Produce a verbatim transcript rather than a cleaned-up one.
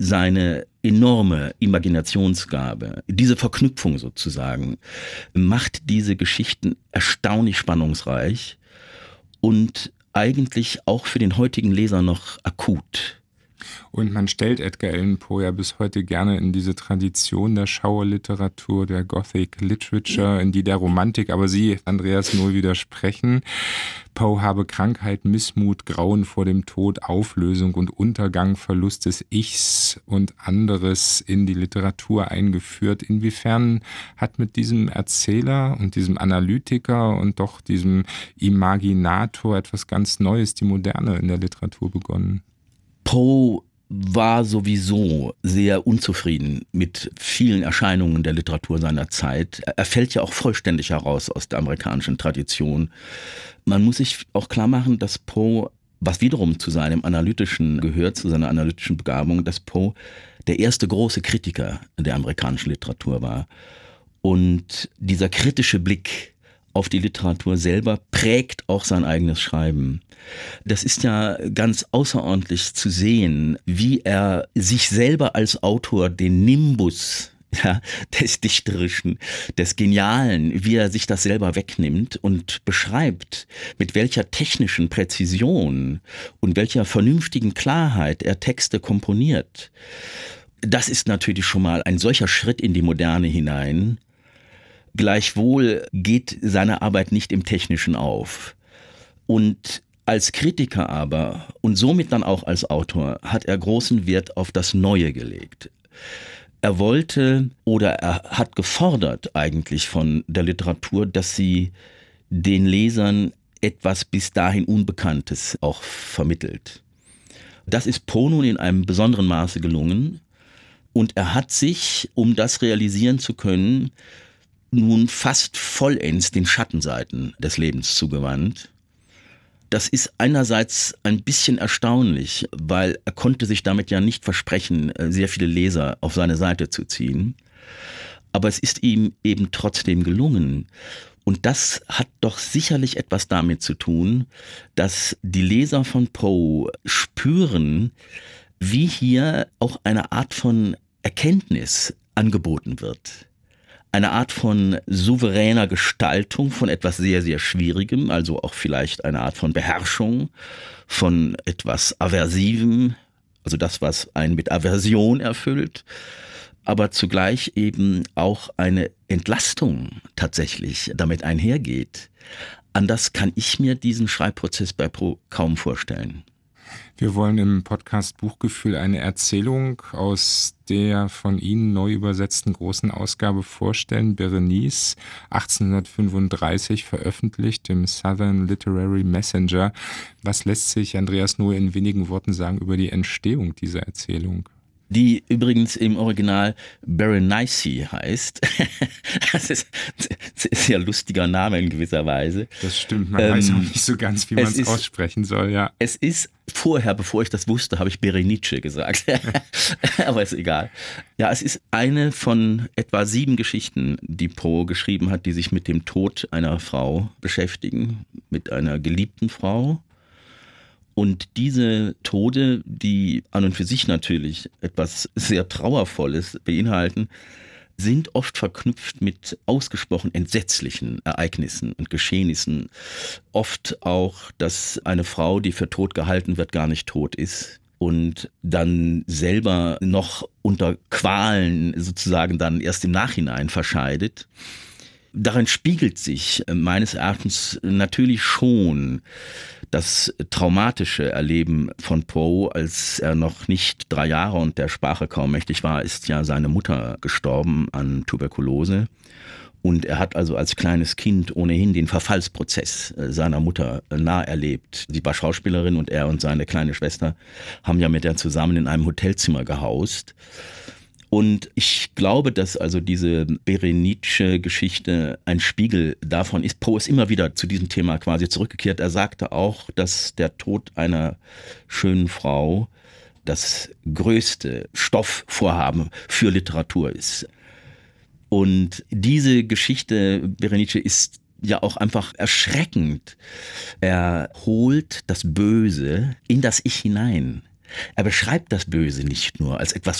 seine enorme Imaginationsgabe, diese Verknüpfung sozusagen, macht diese Geschichten erstaunlich spannungsreich und eigentlich auch für den heutigen Leser noch akut. Und man stellt Edgar Allan Poe ja bis heute gerne in diese Tradition der Schauerliteratur, der Gothic Literature, in die der Romantik, aber Sie, Andreas Nohl, widersprechen. Poe habe Krankheit, Missmut, Grauen vor dem Tod, Auflösung und Untergang, Verlust des Ichs und anderes in die Literatur eingeführt. Inwiefern hat mit diesem Erzähler und diesem Analytiker und doch diesem Imaginator etwas ganz Neues, die Moderne in der Literatur begonnen? Poe war sowieso sehr unzufrieden mit vielen Erscheinungen der Literatur seiner Zeit. Er fällt ja auch vollständig heraus aus der amerikanischen Tradition. Man muss sich auch klar machen, dass Poe, was wiederum zu seinem Analytischen gehört, zu seiner analytischen Begabung, dass Poe der erste große Kritiker der amerikanischen Literatur war. Und dieser kritische Blick auf die Literatur selber prägt auch sein eigenes Schreiben. Das ist ja ganz außerordentlich zu sehen, wie er sich selber als Autor den Nimbus, ja, des Dichterischen, des Genialen, wie er sich das selber wegnimmt und beschreibt, mit welcher technischen Präzision und welcher vernünftigen Klarheit er Texte komponiert. Das ist natürlich schon mal ein solcher Schritt in die Moderne hinein. Gleichwohl geht seine Arbeit nicht im Technischen auf. Und als Kritiker aber und somit dann auch als Autor hat er großen Wert auf das Neue gelegt. Er wollte oder er hat gefordert eigentlich von der Literatur, dass sie den Lesern etwas bis dahin Unbekanntes auch vermittelt. Das ist Poe nun in einem besonderen Maße gelungen und er hat sich, um das realisieren zu können, nun fast vollends den Schattenseiten des Lebens zugewandt. Das ist einerseits ein bisschen erstaunlich, weil er konnte sich damit ja nicht versprechen, sehr viele Leser auf seine Seite zu ziehen. Aber es ist ihm eben trotzdem gelungen. Und das hat doch sicherlich etwas damit zu tun, dass die Leser von Poe spüren, wie hier auch eine Art von Erkenntnis angeboten wird. Eine Art von souveräner Gestaltung von etwas sehr, sehr Schwierigem, also auch vielleicht eine Art von Beherrschung von etwas Aversivem, also das, was einen mit Aversion erfüllt, aber zugleich eben auch eine Entlastung tatsächlich damit einhergeht. Anders kann ich mir diesen Schreibprozess bei Poe kaum vorstellen. Wir wollen im Podcast Buchgefühl eine Erzählung aus der von Ihnen neu übersetzten großen Ausgabe vorstellen. Berenice, achtzehnhundertfünfunddreißig veröffentlicht im Southern Literary Messenger. Was lässt sich Andreas Nohl in wenigen Worten sagen über die Entstehung dieser Erzählung? Die übrigens im Original Berenice heißt. Das ist ein sehr lustiger Name in gewisser Weise. Das stimmt, man ähm, weiß auch nicht so ganz, wie man es aussprechen soll, ja. Es ist vorher, bevor ich das wusste, habe ich Berenice gesagt. Aber ist egal. Ja, es ist eine von etwa sieben Geschichten, die Poe geschrieben hat, die sich mit dem Tod einer Frau beschäftigen, mit einer geliebten Frau. Und diese Tode, die an und für sich natürlich etwas sehr Trauervolles beinhalten, sind oft verknüpft mit ausgesprochen entsetzlichen Ereignissen und Geschehnissen. Oft auch, dass eine Frau, die für tot gehalten wird, gar nicht tot ist und dann selber noch unter Qualen sozusagen dann erst im Nachhinein verscheidet. Darin spiegelt sich meines Erachtens natürlich schon das traumatische Erleben von Poe, als er noch nicht drei Jahre und der Sprache kaum mächtig war, ist ja seine Mutter gestorben an Tuberkulose. Und er hat also als kleines Kind ohnehin den Verfallsprozess seiner Mutter nah erlebt. Sie war Schauspielerin und er und seine kleine Schwester haben ja mit ihr zusammen in einem Hotelzimmer gehaust. Und ich glaube, dass also diese Berenice-Geschichte ein Spiegel davon ist. Poe ist immer wieder zu diesem Thema quasi zurückgekehrt. Er sagte auch, dass der Tod einer schönen Frau das größte Stoffvorhaben für Literatur ist. Und diese Geschichte, Berenice, ist ja auch einfach erschreckend. Er holt das Böse in das Ich hinein. Er beschreibt das Böse nicht nur als etwas